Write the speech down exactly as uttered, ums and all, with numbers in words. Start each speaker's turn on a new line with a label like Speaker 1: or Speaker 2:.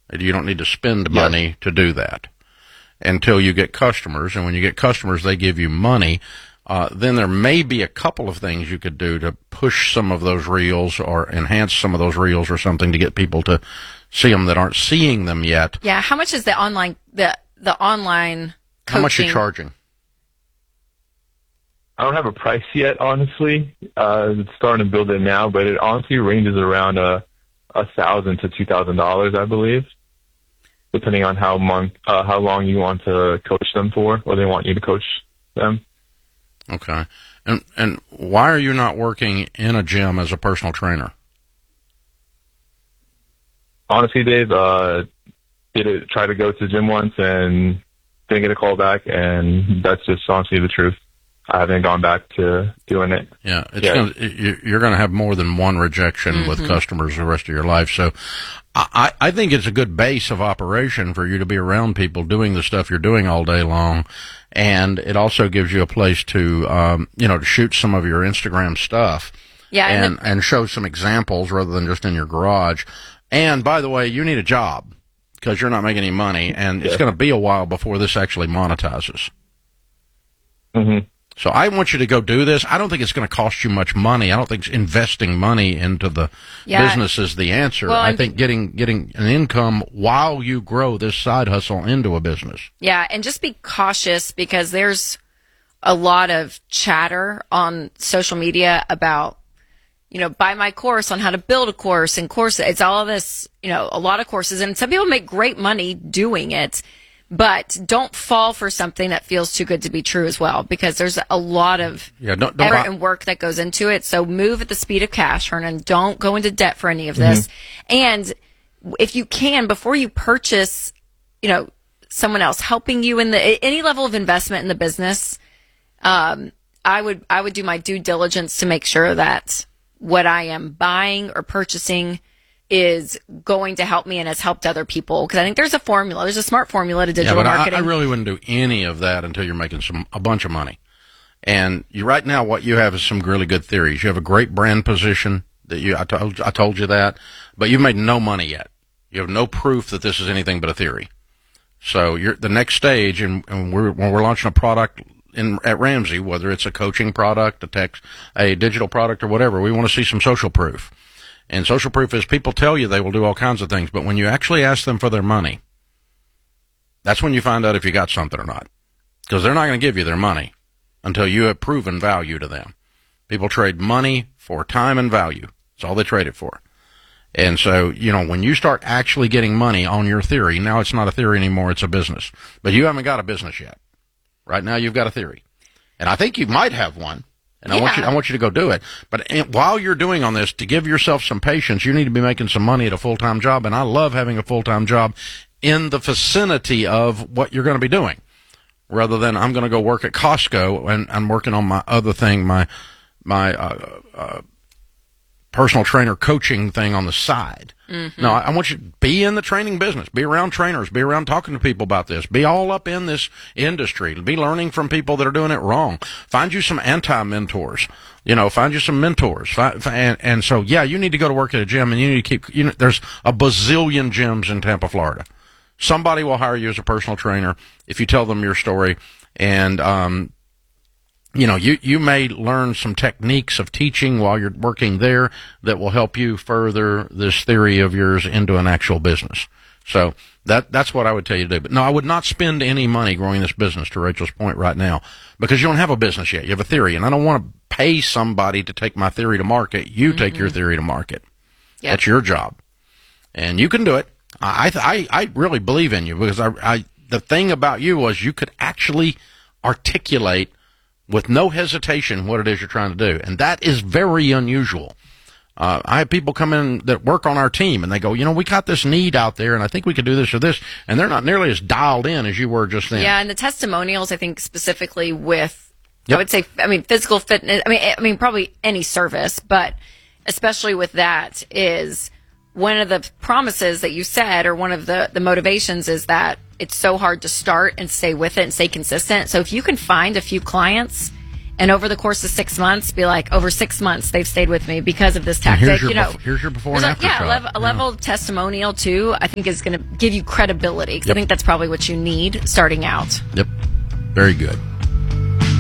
Speaker 1: You don't need to spend money
Speaker 2: Yes.
Speaker 1: to do that until you get customers. And when you get customers, they give you money. Uh, then there may be a couple of things you could do to push some of those reels or enhance some of those reels or something to get people to see them that aren't seeing them yet.
Speaker 3: Yeah. How much is the online, the, the online coaching?
Speaker 1: How much are you charging?
Speaker 2: I don't have a price yet, honestly. Uh, it's starting to build it now, but it honestly ranges around a a thousand to two thousand dollars, I believe, depending on how month, uh, how long you want to coach them for, or they want you to coach them.
Speaker 1: Okay. And and why are you not working in a gym as a personal trainer?
Speaker 2: Honestly, Dave, uh, did it, try to go to the gym once and didn't get a call back, and that's just honestly the truth. I haven't gone back to doing it.
Speaker 1: Yeah, it's
Speaker 2: Yeah.
Speaker 1: gonna, you- you're going to have more than one rejection
Speaker 3: Mm-hmm.
Speaker 1: with customers the rest of your life. So I, I think it's a good base of operation for you to be around people doing the stuff you're doing all day long. And it also gives you a place to, um, you know, to shoot some of your Instagram stuff.
Speaker 3: Yeah, and
Speaker 1: And, and show some examples rather than just in your garage. And by the way, you need a job because you're not making any money, and it's
Speaker 2: Yeah.
Speaker 1: going to be a while before this actually monetizes.
Speaker 2: Mm-hmm.
Speaker 1: So I want you to go do this. I don't think it's going to cost you much money. I don't think investing money into the
Speaker 3: Yeah.
Speaker 1: business is the answer.
Speaker 3: Well,
Speaker 1: I
Speaker 3: I'm-
Speaker 1: think getting getting an income while you grow this side hustle into a business.
Speaker 3: Yeah, and just be cautious because there's a lot of chatter on social media about, you know, buy my course on how to build a course and course. It's all of this, you know, a lot of courses, and some people make great money doing it, but don't fall for something that feels too good to be true as well, because there's a lot of
Speaker 1: Yeah, don't, don't
Speaker 3: effort
Speaker 1: buy-
Speaker 3: and work that goes into it. So move at the speed of cash, Hernan. Don't go into debt for any of this. And if you can, before you purchase, you know, someone else helping you in the any level of investment in the business, um, I would I would do my due diligence to make sure that what I am buying or purchasing is going to help me and has helped other people. Because I think there's a formula. There's a smart formula to
Speaker 1: yeah,
Speaker 3: digital
Speaker 1: but I,
Speaker 3: marketing.
Speaker 1: I really wouldn't do any of that until you're making some a bunch of money. And you right now, what you have is some really good theories. You have a great brand position that you I told I told you that, but you've made no money yet. You have no proof that this is anything but a theory. So you're the next stage, and, and we're when we're launching a product in at Ramsey, whether it's a coaching product, a text, a digital product, or whatever, we want to see some social proof. And social proof is people tell you they will do all kinds of things, but when you actually ask them for their money, that's when you find out if you got something or not. Because they're not going to give you their money until you have proven value to them. People trade money for time and value. That's all they trade it for. And so, you know, when you start actually getting money on your theory, now it's not a theory anymore, it's a business. But you haven't got a business yet. Right now you've got a theory. And I think you might have one. And I want you,
Speaker 3: Yeah.
Speaker 1: I want you to go do it. But in, while you're doing on this, to give yourself some patience, you need to be making some money at a full-time job. And I love having a full-time job in the vicinity of what you're going to be doing, rather than I'm going to go work at Costco and I'm working on my other thing, my my uh, uh, personal trainer coaching thing on the side.
Speaker 3: Mm-hmm.
Speaker 1: No, I, I want you to be in the training business, be around trainers, be around talking to people about this, be all up in this industry, be learning from people that are doing it wrong. Find you some anti-mentors, you know, find you some mentors. Find, and, and so, yeah, you need to go to work at a gym, and you need to keep, you know, there's a bazillion gyms in Tampa, Florida. Somebody will hire you as a personal trainer if you tell them your story. And, um, you know, you, you may learn some techniques of teaching while you're working there that will help you further this theory of yours into an actual business. So that, that's what I would tell you to do. But no, I would not spend any money growing this business, to Rachel's point right now, because you don't have a business yet. You have a theory, and I don't want to pay somebody to take my theory to market. You mm-hmm. take your theory to market. Yep. That's your job. And you can do it. I, I, I really believe in you, because I, I, the thing about you was you could actually articulate with no hesitation what it is you're trying to do. And that is very unusual. Uh, I have people come in that work on our team, and they go, you know, we got this need out there, and I think we could do this or this. And they're not nearly as dialed in as you were just then.
Speaker 3: Yeah, and the testimonials, I think, specifically with,
Speaker 1: Yep.
Speaker 3: I would say, I mean, physical fitness, I mean, I mean, probably any service, but especially with that is one of the promises that you said, or one of the, the motivations is that it's so hard to start and stay with it and stay consistent. So if you can find a few clients And over the course of six months, be like, over six months, they've stayed with me because of this
Speaker 1: And
Speaker 3: tactic.
Speaker 1: here's your,
Speaker 3: you know,
Speaker 1: bef- here's your before and
Speaker 3: there's a-
Speaker 1: after
Speaker 3: yeah,
Speaker 1: shot.
Speaker 3: a level, a
Speaker 1: Yeah.
Speaker 3: level of testimonial too. I think is going to give you credibility. 'Cause
Speaker 1: Yep.
Speaker 3: I think that's probably what you need starting out.
Speaker 1: Yep. Very good.